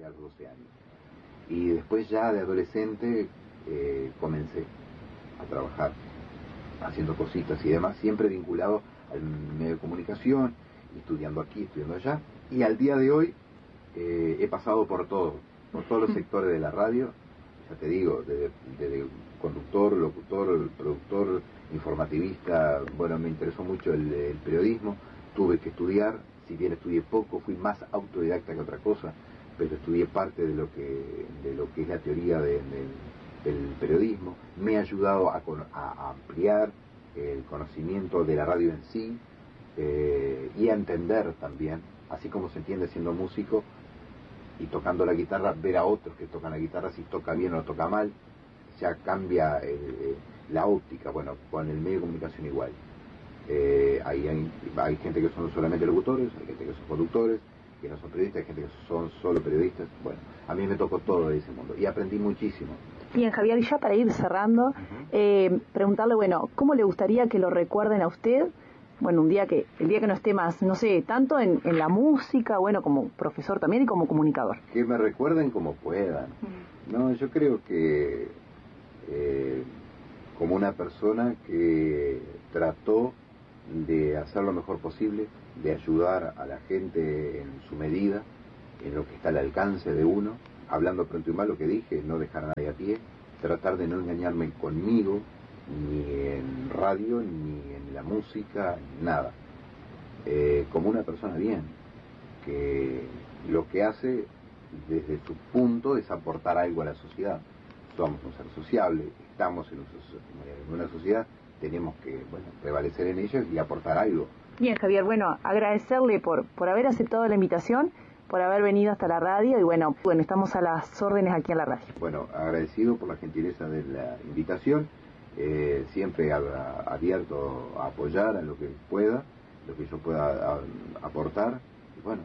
a los 12 años. Y después ya de adolescente comencé a trabajar haciendo cositas y demás, siempre vinculado al medio de comunicación, estudiando aquí, estudiando allá, y al día de hoy he pasado por todos los sectores de la radio, ya te digo, desde conductor, locutor, productor, informativista. Bueno, me interesó mucho el periodismo, tuve que estudiar, si bien estudié poco, fui más autodidacta que otra cosa, pero estudié parte de lo que es la teoría del periodismo. Me ha ayudado a ampliar el conocimiento de la radio en sí, y a entender también, así como se entiende siendo músico y tocando la guitarra, ver a otros que tocan la guitarra, si toca bien o toca mal, ya cambia la óptica. Bueno, con el medio de comunicación igual. Hay gente que son solamente locutores, hay gente que son conductores, que no son periodistas, hay gente que son solo periodistas. Bueno, a mí me tocó todo de ese mundo y aprendí muchísimo. Bien, Javier, y ya para ir cerrando, preguntarle, bueno, ¿cómo le gustaría que lo recuerden a usted? Bueno, el día que no esté más, no sé, tanto en la música, bueno, como profesor también y como comunicador. Que me recuerden como puedan. No, yo creo que como una persona que trató de hacer lo mejor posible, de ayudar a la gente en su medida, en lo que está al alcance de uno, hablando pronto y mal lo que dije, no dejar a nadie a pie, tratar de no engañarme conmigo, ni en radio, ni en la música, nada. Como una persona bien, que lo que hace desde su punto es aportar algo a la sociedad. Somos un ser sociable, estamos en una sociedad, tenemos que, bueno, prevalecer en ella y aportar algo. Bien, Javier, bueno, agradecerle por haber aceptado la invitación, por haber venido hasta la radio y bueno, estamos a las órdenes aquí en la radio. Bueno, agradecido por la gentileza de la invitación, siempre abierto a apoyar a lo que pueda, lo que yo pueda aportar, y bueno,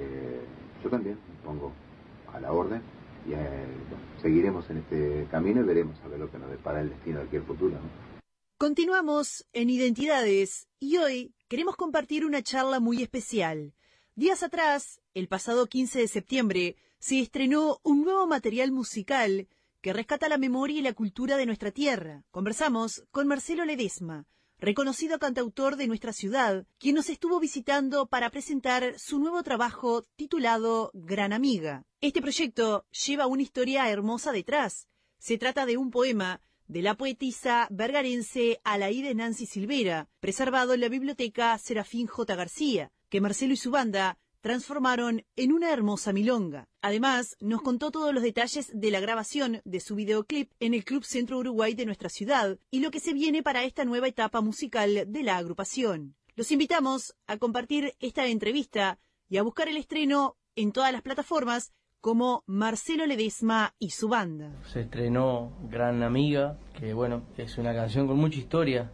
yo también me pongo a la orden y bueno, seguiremos en este camino y veremos a ver lo que nos depara el destino de aquí al futuro, ¿no? Continuamos en Identidades y hoy queremos compartir una charla muy especial. Días atrás, el pasado 15 de septiembre, se estrenó un nuevo material musical que rescata la memoria y la cultura de nuestra tierra. Conversamos con Marcelo Ledesma, reconocido cantautor de nuestra ciudad, quien nos estuvo visitando para presentar su nuevo trabajo titulado Gran Amiga. Este proyecto lleva una historia hermosa detrás. Se trata de un poema de la poetisa vergarense Alaíde Nancy Silvera, preservado en la biblioteca Serafín J. García, que Marcelo y su banda transformaron en una hermosa milonga. Además, nos contó todos los detalles de la grabación de su videoclip en el Club Centro Uruguay de nuestra ciudad y lo que se viene para esta nueva etapa musical de la agrupación. Los invitamos a compartir esta entrevista y a buscar el estreno en todas las plataformas como Marcelo Ledesma y su banda. Se estrenó Gran Amiga, que bueno, es una canción con mucha historia,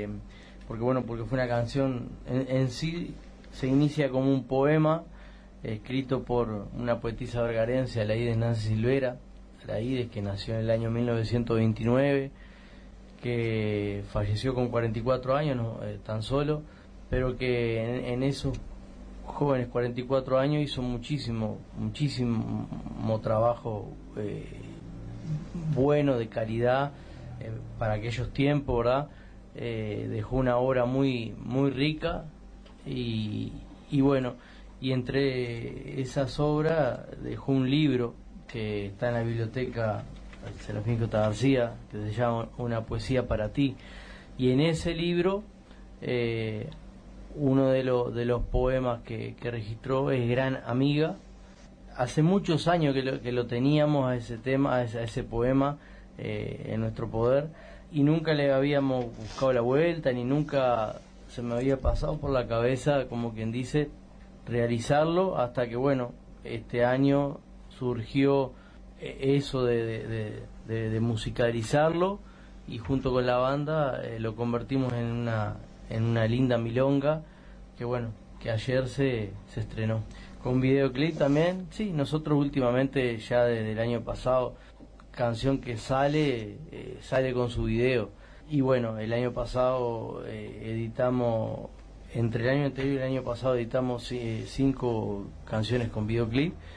porque fue una canción en sí, se inicia como un poema escrito por una poetisa vergarense, Alaíde Nancy Silvera, Alaíde, que nació en el año 1929, que falleció con 44 años, ¿no? Tan solo, pero que en esos jóvenes 44 años hizo muchísimo trabajo bueno, de calidad, para aquellos tiempos, ¿verdad? Dejó una obra muy rica y bueno, y entre esas obras dejó un libro que está en la biblioteca Serafín J. García, que se llama Una poesía para ti, y en ese libro uno de los poemas que registró es Gran Amiga. Hace muchos años que lo teníamos a ese tema, a ese poema en nuestro poder, y nunca le habíamos buscado la vuelta, ni nunca se me había pasado por la cabeza, como quien dice, realizarlo, hasta que bueno, este año surgió eso de musicalizarlo, y junto con la banda lo convertimos en una linda milonga que bueno, que ayer se estrenó. Con videoclip también, sí, nosotros últimamente, ya desde el año pasado, canción que sale con su video. Y bueno, el año pasado editamos, entre el año anterior y el año pasado editamos 5 canciones con videoclip.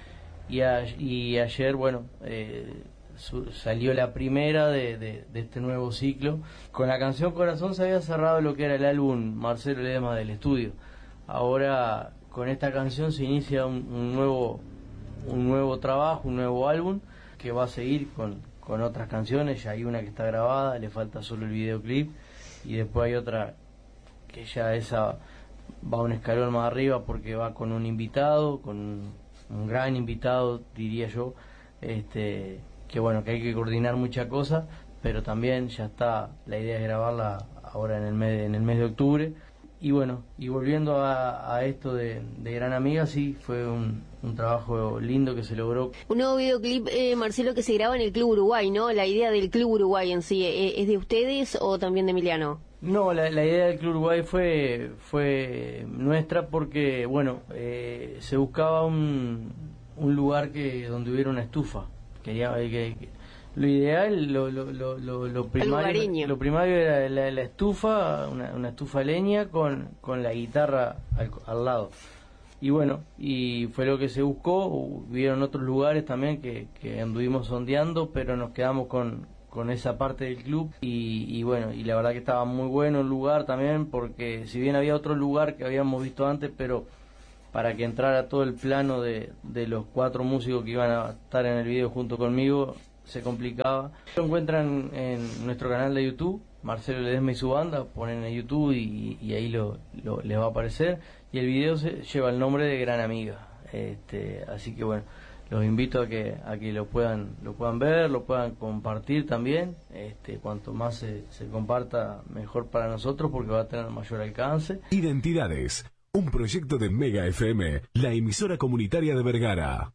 y ayer, bueno, salió la primera de este nuevo ciclo. Con la canción Corazón se había cerrado lo que era el álbum Marcelo Ledesma del estudio. Ahora con esta canción se inicia un nuevo trabajo, un nuevo álbum que va a seguir con otras canciones. Ya hay una que está grabada, le falta solo el videoclip, y después hay otra que ya esa va un escalón más arriba porque va con un invitado, con un gran invitado, diría yo, que bueno, que hay que coordinar muchas cosas, pero también ya está, la idea es grabarla ahora en el mes de octubre. Y bueno, y volviendo a esto de Gran Amiga, sí, fue un trabajo lindo que se logró. Un nuevo videoclip, Marcelo, que se graba en el Club Uruguay, ¿no? La idea del Club Uruguay en sí, ¿es de ustedes o también de Emiliano? No, la idea del Club Uruguay fue nuestra porque, bueno, se buscaba un lugar donde hubiera una estufa. Quería lo ideal, lo primario era la estufa, una estufa leña con la guitarra al lado. Y bueno, y fue lo que se buscó. Hubieron otros lugares también que anduvimos sondeando, pero nos quedamos con esa parte del club y bueno, y la verdad que estaba muy bueno el lugar también, porque si bien había otro lugar que habíamos visto antes, pero para que entrara todo el plano de los 4 músicos que iban a estar en el video junto conmigo, se complicaba. Lo encuentran en nuestro canal de YouTube, Marcelo Ledesma y su banda, ponen en YouTube y ahí les va a aparecer, y el video lleva el nombre de Gran Amiga. Así que bueno, los invito a que lo puedan ver, lo puedan compartir también. Cuanto más se comparta, mejor para nosotros, porque va a tener mayor alcance. Identidades, un proyecto de Mega FM, la emisora comunitaria de Vergara.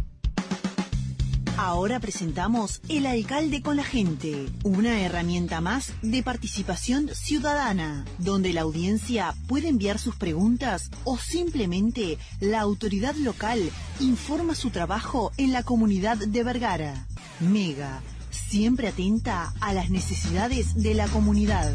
Ahora presentamos El Alcalde con la Gente, una herramienta más de participación ciudadana, donde la audiencia puede enviar sus preguntas o simplemente la autoridad local informa su trabajo en la comunidad de Vergara. Mega, siempre atenta a las necesidades de la comunidad.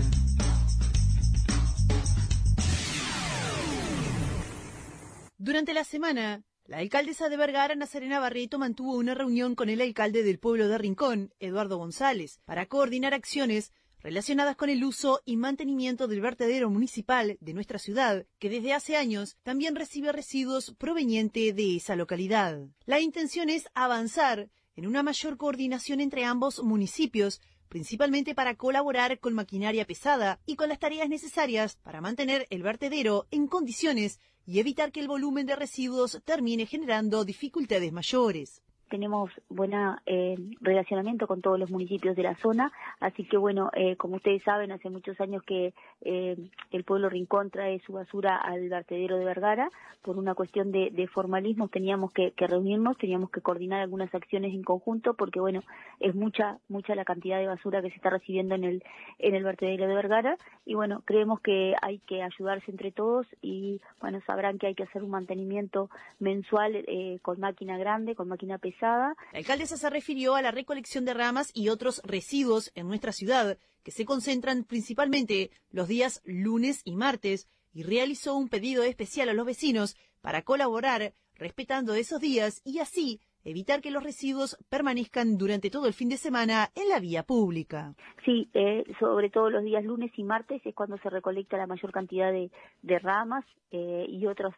Durante la semana, la alcaldesa de Vergara, Nazarena Barreto, mantuvo una reunión con el alcalde del pueblo de Rincón, Eduardo González, para coordinar acciones relacionadas con el uso y mantenimiento del vertedero municipal de nuestra ciudad, que desde hace años también recibe residuos provenientes de esa localidad. La intención es avanzar en una mayor coordinación entre ambos municipios, principalmente para colaborar con maquinaria pesada y con las tareas necesarias para mantener el vertedero en condiciones y evitar que el volumen de residuos termine generando dificultades mayores. Tenemos buen relacionamiento con todos los municipios de la zona, así que bueno, como ustedes saben, hace muchos años que el pueblo Rincón trae su basura al vertedero de Vergara. Por una cuestión de formalismo teníamos que reunirnos, teníamos que coordinar algunas acciones en conjunto, porque bueno, es mucha la cantidad de basura que se está recibiendo en el vertedero de Vergara, y bueno, creemos que hay que ayudarse entre todos, y bueno, sabrán que hay que hacer un mantenimiento mensual con máquina grande, con máquina pesada. La alcaldesa se refirió a la recolección de ramas y otros residuos en nuestra ciudad, que se concentran principalmente los días lunes y martes, y realizó un pedido especial a los vecinos para colaborar respetando esos días y así evitar que los residuos permanezcan durante todo el fin de semana en la vía pública. Sí, sobre todo los días lunes y martes es cuando se recolecta la mayor cantidad de ramas y otros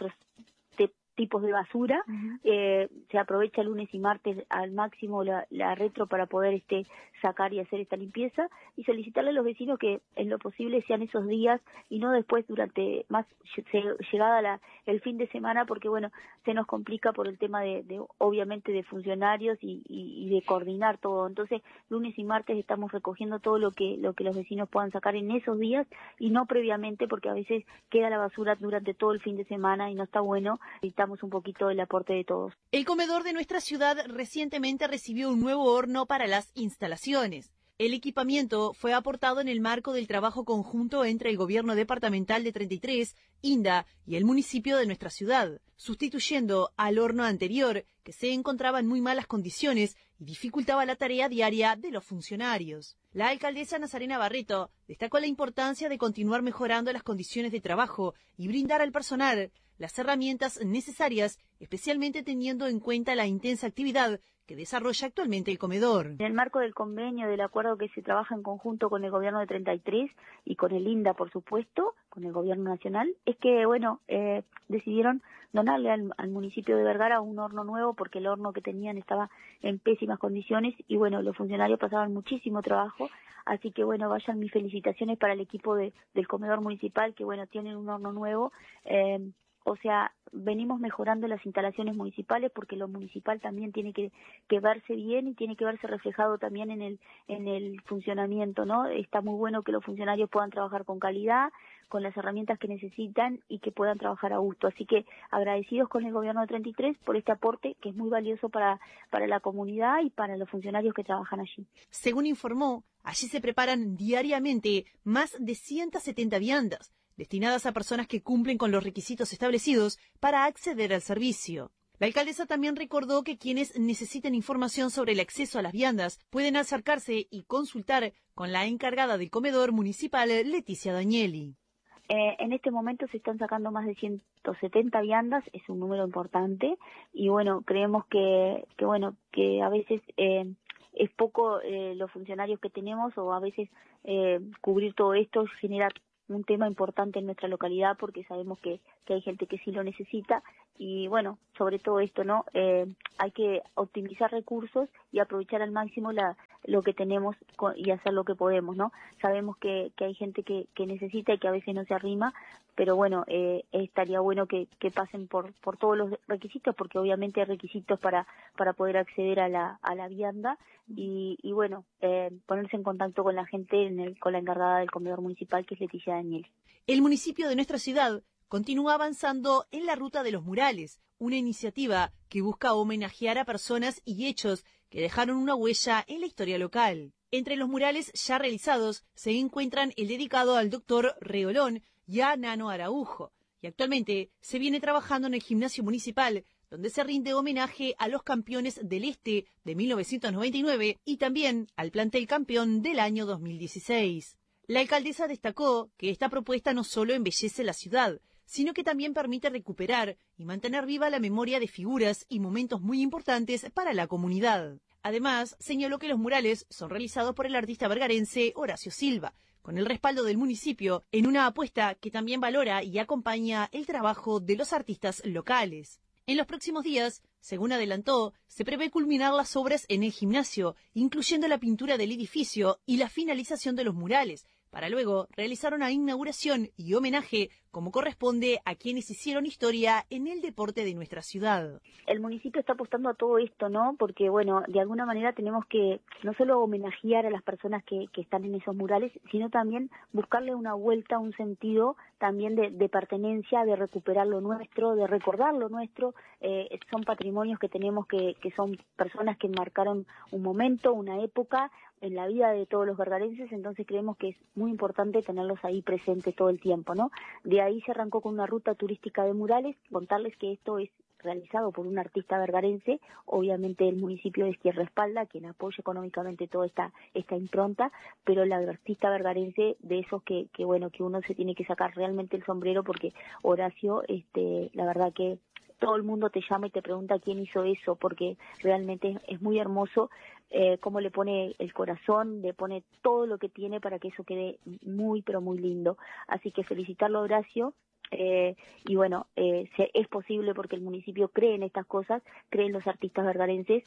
tipos de basura. Se aprovecha lunes y martes al máximo la retro para poder sacar y hacer esta limpieza, y solicitarle a los vecinos que en lo posible sean esos días y no después durante más llegada el fin de semana, porque bueno, se nos complica por el tema de obviamente de funcionarios y de coordinar todo. Entonces lunes y martes estamos recogiendo todo lo que los vecinos puedan sacar en esos días y no previamente, porque a veces queda la basura durante todo el fin de semana y no está bueno. Necesitamos un poquito el aporte de todos. El comedor de nuestra ciudad recientemente recibió un nuevo horno para las instalaciones. El equipamiento fue aportado en el marco del trabajo conjunto entre el gobierno departamental de 33, INDA y el municipio de nuestra ciudad, sustituyendo al horno anterior, que se encontraba en muy malas condiciones y dificultaba la tarea diaria de los funcionarios. La alcaldesa Nazarena Barreto destacó la importancia de continuar mejorando las condiciones de trabajo y brindar al personal las herramientas necesarias, especialmente teniendo en cuenta la intensa actividad que desarrolla actualmente el comedor. En el marco del convenio, del acuerdo que se trabaja en conjunto con el gobierno de 33 y con el INDA, por supuesto, con el gobierno nacional, es que, decidieron donarle al municipio de Vergara un horno nuevo porque el horno que tenían estaba en pésimas condiciones y, los funcionarios pasaban muchísimo trabajo. Así que, vayan mis felicitaciones para el equipo del comedor municipal que, tienen un horno nuevo. Venimos mejorando las instalaciones municipales porque lo municipal también tiene que verse bien y tiene que verse reflejado también en el funcionamiento, ¿no? Está muy bueno que los funcionarios puedan trabajar con calidad, con las herramientas que necesitan y que puedan trabajar a gusto. Así que agradecidos con el gobierno de 33 por este aporte que es muy valioso para la comunidad y para los funcionarios que trabajan allí. Según informó, allí se preparan diariamente más de 170 viandas destinadas a personas que cumplen con los requisitos establecidos para acceder al servicio. La alcaldesa también recordó que quienes necesiten información sobre el acceso a las viandas pueden acercarse y consultar con la encargada del comedor municipal, Leticia Danieli. En este momento se están sacando más de 170 viandas, es un número importante y creemos que a veces es poco los funcionarios que tenemos o a veces cubrir todo esto genera un tema importante en nuestra localidad porque sabemos que hay gente que sí lo necesita y sobre todo esto, ¿no? Hay que optimizar recursos y aprovechar al máximo lo que tenemos y hacer lo que podemos, ¿no? Sabemos que hay gente que necesita y que a veces no se arrima, pero estaría bueno que pasen por todos los requisitos porque obviamente hay requisitos para poder acceder a la vianda y ponerse en contacto con la gente, con la encargada del comedor municipal que es Leticia Daniel. El municipio de nuestra ciudad continúa avanzando en la ruta de los murales, una iniciativa que busca homenajear a personas y hechos que dejaron una huella en la historia local. Entre los murales ya realizados se encuentran el dedicado al doctor Reolón y a Nano Araujo, y actualmente se viene trabajando en el gimnasio municipal, donde se rinde homenaje a los campeones del Este de 1999 y también al plantel campeón del año 2016. La alcaldesa destacó que esta propuesta no solo embellece la ciudad, sino que también permite recuperar y mantener viva la memoria de figuras y momentos muy importantes para la comunidad. Además, señaló que los murales son realizados por el artista vergarense Horacio Silva, con el respaldo del municipio, en una apuesta que también valora y acompaña el trabajo de los artistas locales. En los próximos días, según adelantó, se prevé culminar las obras en el gimnasio, incluyendo la pintura del edificio y la finalización de los murales, para luego realizar una inauguración y homenaje como corresponde a quienes hicieron historia en el deporte de nuestra ciudad. El municipio está apostando a todo esto, ¿no? Porque, de alguna manera tenemos que no solo homenajear a las personas que están en esos murales, sino también buscarle una vuelta, un sentido también de pertenencia, de recuperar lo nuestro, de recordar lo nuestro. Son patrimonios que tenemos que son personas que marcaron un momento, una época en la vida de todos los vergarenses, entonces creemos que es muy importante tenerlos ahí presentes todo el tiempo, ¿no? De ahí se arrancó con una ruta turística de murales, contarles que esto es realizado por un artista vergarense, obviamente el municipio es quien respalda, quien apoya económicamente toda esta impronta, pero el artista vergarense de esos que uno se tiene que sacar realmente el sombrero porque Horacio, la verdad que todo el mundo te llama y te pregunta quién hizo eso, porque realmente es muy hermoso cómo le pone el corazón, le pone todo lo que tiene para que eso quede muy, pero muy lindo. Así que felicitarlo a Horacio. Es posible porque el municipio cree en estas cosas, cree en los artistas vergarenses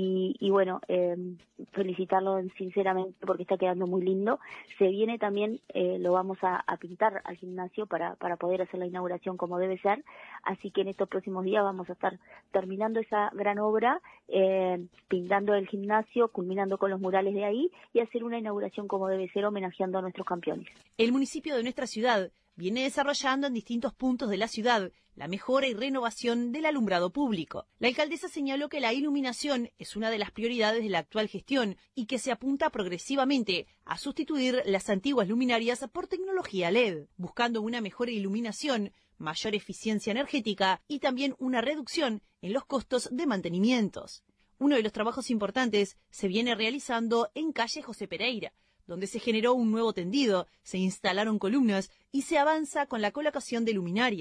felicitarlo sinceramente porque está quedando muy lindo. Se viene también, lo vamos a pintar al gimnasio para poder hacer la inauguración como debe ser, así que en estos próximos días vamos a estar terminando esa gran obra, pintando el gimnasio, culminando con los murales de ahí y hacer una inauguración como debe ser homenajeando a nuestros campeones. El municipio de nuestra ciudad viene desarrollando en distintos puntos de la ciudad la mejora y renovación del alumbrado público. La alcaldesa señaló que la iluminación es una de las prioridades de la actual gestión y que se apunta progresivamente a sustituir las antiguas luminarias por tecnología LED, buscando una mejor iluminación, mayor eficiencia energética y también una reducción en los costos de mantenimientos. Uno de los trabajos importantes se viene realizando en calle José Pereira, donde se generó un nuevo tendido, se instalaron columnas y se avanza con la colocación de luminarias,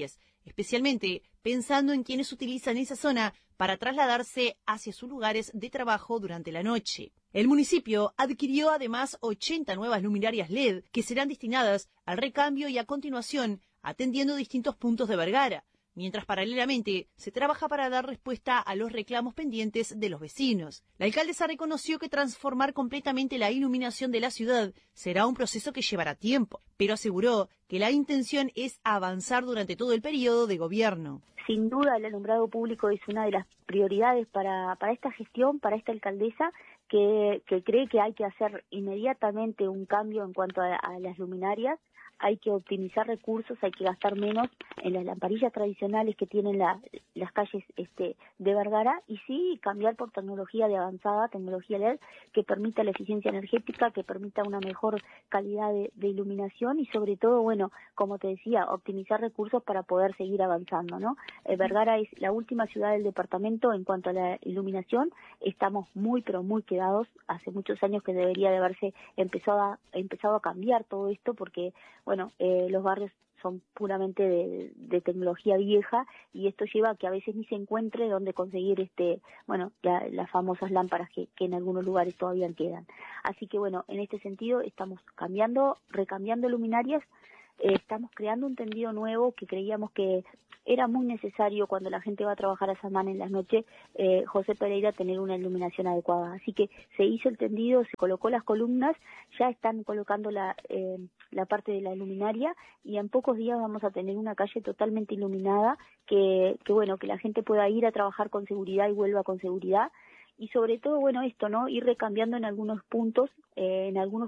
especialmente pensando en quienes utilizan esa zona para trasladarse hacia sus lugares de trabajo durante la noche. El municipio adquirió además 80 nuevas luminarias LED que serán destinadas al recambio y a continuación atendiendo distintos puntos de Vergara, mientras paralelamente se trabaja para dar respuesta a los reclamos pendientes de los vecinos. La alcaldesa reconoció que transformar completamente la iluminación de la ciudad será un proceso que llevará tiempo, pero aseguró que la intención es avanzar durante todo el periodo de gobierno. Sin duda, el alumbrado público es una de las prioridades para esta gestión, para esta alcaldesa, que cree que hay que hacer inmediatamente un cambio en cuanto a las luminarias. Hay que optimizar recursos, hay que gastar menos en las lamparillas tradicionales que tienen las calles de Vergara, y sí cambiar por tecnología de avanzada, tecnología LED, que permita la eficiencia energética, que permita una mejor calidad de iluminación y sobre todo, bueno, como te decía, optimizar recursos para poder seguir avanzando, ¿no? Vergara es la última ciudad del departamento en cuanto a la iluminación. Estamos muy, pero muy quedados. Hace muchos años que debería de haberse empezado a cambiar todo esto, porque bueno, los barrios son puramente de tecnología vieja, y esto lleva a que a veces ni se encuentre dónde conseguir las famosas lámparas que en algunos lugares todavía quedan. Así que bueno, en este sentido estamos recambiando luminarias, estamos creando un tendido nuevo que creíamos que era muy necesario cuando la gente va a trabajar a Samán en las noches, José Pereira, tener una iluminación adecuada. Así que se hizo el tendido, se colocó las columnas, ya están colocando la parte de la luminaria, y en pocos días vamos a tener una calle totalmente iluminada que la gente pueda ir a trabajar con seguridad y vuelva con seguridad. Y sobre todo, bueno, esto, ¿no? Ir recambiando en algunos puntos